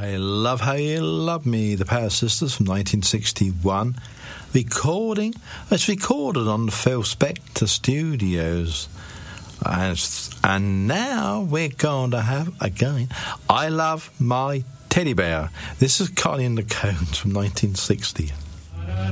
I Love How You Love Me, the Power Sisters from 1961. It's recorded on the Phil Spector Studios. And now we're going to have, again, I Love My Teddy Bear. This is Carly and the Cones from 1960.